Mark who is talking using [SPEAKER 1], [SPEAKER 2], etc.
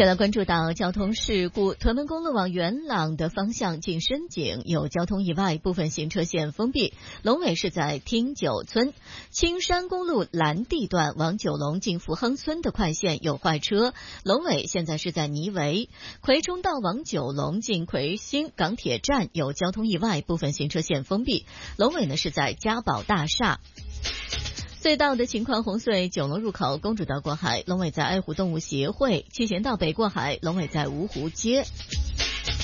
[SPEAKER 1] 先来关注到交通事故，屯门公路往元朗的方向近深井有交通意外，部分行车线封闭。龙尾是在汀九村。青山公路蓝地段往九龙进福亨村的快线有坏车，龙尾现在是在泥围。葵冲道往九龙进葵兴港铁站有交通意外，部分行车线封闭。龙尾呢是在嘉宝大厦。隧道的情况：红隧九龙入口公主道过海，龙尾在爱护动物协会；七贤道北过海，龙尾在芜湖街。